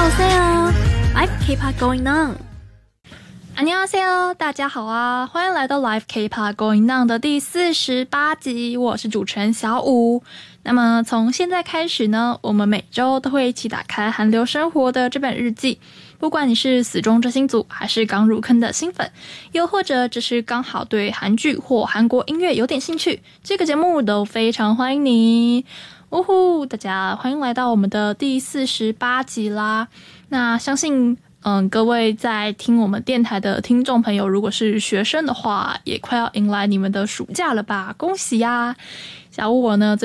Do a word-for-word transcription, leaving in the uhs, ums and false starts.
안녕하세요, Live K-pop Going On。안녕하세요，大家好啊，欢迎来到 Live K-pop Going On 的第四十八集，我是主持人小五。那么从现在开始呢，我们每周都会一起打开韩流生活的这本日记。不管你是死忠追星族，还是刚入坑的新粉，又或者只是刚好对韩剧或韩国音乐有点兴趣，这个节目都非常欢迎你。呜呼，大家欢迎来到我们的第四十八集啦。那相信嗯，各位在听我们电台的听众朋友，如果是学生的话，也快要迎来你们的暑假了吧，恭喜呀！小五我呢